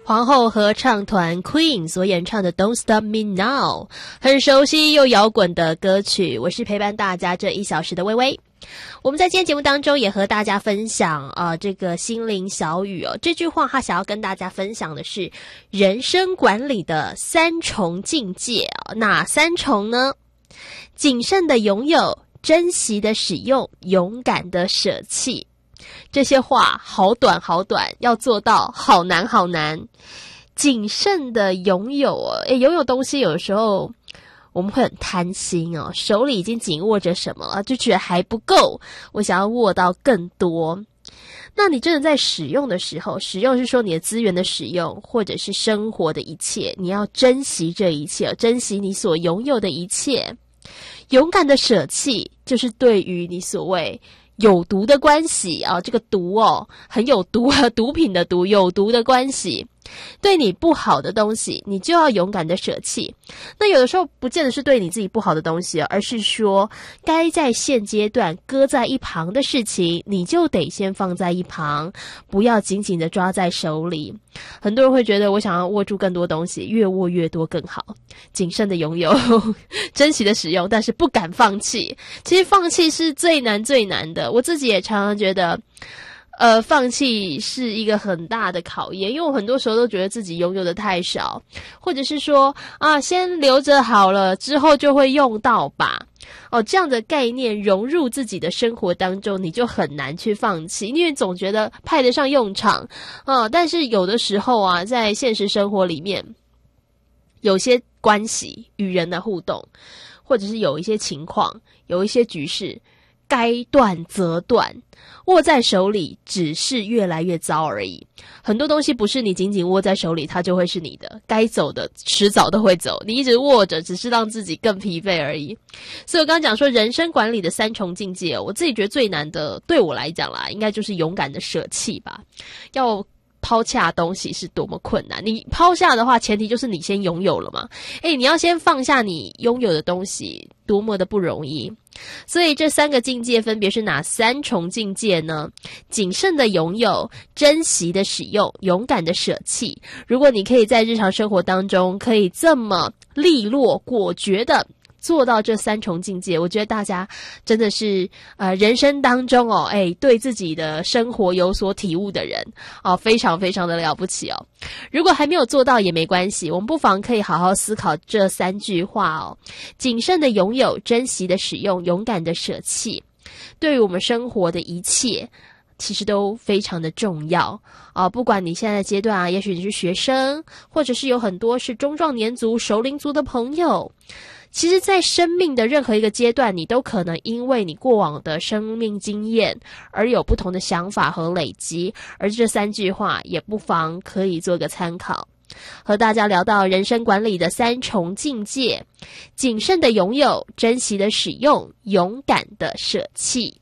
皇后合唱团 Queen 所演唱的 Don't Stop Me Now， 很熟悉又摇滚的歌曲。我是陪伴大家这1小时的微微。我们在今天节目当中也和大家分享这个心灵小语哦。这句话他想要跟大家分享的是人生管理的3重境界哪3重呢？谨慎的拥有，珍惜的使用，勇敢的舍弃。这些话好短好短，要做到好难好难。谨慎的拥有拥有东西有时候我们会很贪心手里已经紧握着什么了，就觉得还不够，我想要握到更多。那你真的在使用的时候，使用是说你的资源的使用，或者是生活的一切，你要珍惜这一切，珍惜你所拥有的一切。勇敢的舍弃，就是对于你所谓有毒的关系这个毒很有毒毒品的毒，有毒的关系，对你不好的东西你就要勇敢的舍弃。那有的时候不见得是对你自己不好的东西而是说该在现阶段搁在一旁的事情你就得先放在一旁，不要紧紧的抓在手里。很多人会觉得我想要握住更多东西，越握越多更好，谨慎的拥有珍惜的使用，但是不敢放弃。其实放弃是最难最难的，我自己也常常觉得放弃是一个很大的考验，因为我很多时候都觉得自己拥有的太少，或者是说先留着好了，之后就会用到吧。这样的概念融入自己的生活当中，你就很难去放弃，因为总觉得派得上用场但是有的时候在现实生活里面，有些关系与人的互动，或者是有一些情况，有一些局势该断则断，握在手里只是越来越糟而已。很多东西不是你紧紧握在手里它就会是你的，该走的迟早都会走，你一直握着只是让自己更疲惫而已。所以我刚刚讲说人生管理的3重境界，我自己觉得最难的对我来讲啦，应该就是勇敢的舍弃吧。要抛下东西是多么困难，你抛下的话前提就是你先拥有了嘛你要先放下你拥有的东西多么的不容易。所以这3个境界分别是哪3重境界呢？谨慎的拥有，珍惜的使用，勇敢的舍弃。如果你可以在日常生活当中可以这么利落果决的做到这3重境界，我觉得大家真的是人生当中对自己的生活有所体悟的人非常非常的了不起如果还没有做到也没关系，我们不妨可以好好思考这3句话谨慎的拥有，珍惜的使用，勇敢的舍弃。对于我们生活的一切其实都非常的重要不管你现在的阶段也许你是学生，或者是有很多是中壮年族、熟龄族的朋友。其实在生命的任何一个阶段，你都可能因为你过往的生命经验而有不同的想法和累积，而这3句话也不妨可以做个参考。和大家聊到人生管理的3重境界，谨慎的拥有，珍惜的使用，勇敢的舍弃。